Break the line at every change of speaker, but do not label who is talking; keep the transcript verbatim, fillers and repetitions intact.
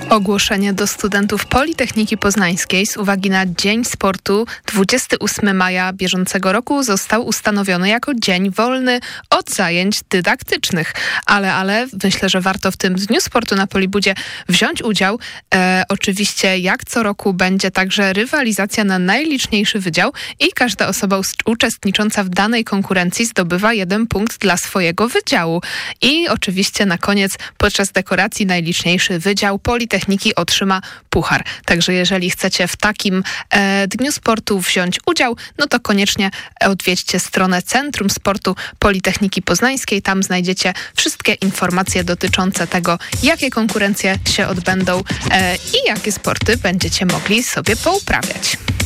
Ogłoszenie do studentów Politechniki Poznańskiej z uwagi na Dzień Sportu dwudziestego ósmego maja bieżącego roku został ustanowiony jako dzień wolny od zajęć dydaktycznych. Ale, ale myślę, że warto w tym Dniu Sportu na Polibudzie wziąć udział. E, oczywiście jak co roku będzie także rywalizacja na najliczniejszy wydział i każda osoba uczestnicząca w danej konkurencji zdobywa jeden punkt dla swojego wydziału. I oczywiście na koniec podczas dekoracji najliczniejszy wydział Politechniki otrzyma puchar. Także jeżeli chcecie w takim e, Dniu Sportu wziąć udział, no to koniecznie odwiedźcie stronę Centrum Sportu Politechniki Poznańskiej. Tam znajdziecie wszystkie informacje dotyczące tego, jakie konkurencje się odbędą e, i jakie sporty będziecie mogli sobie pouprawiać.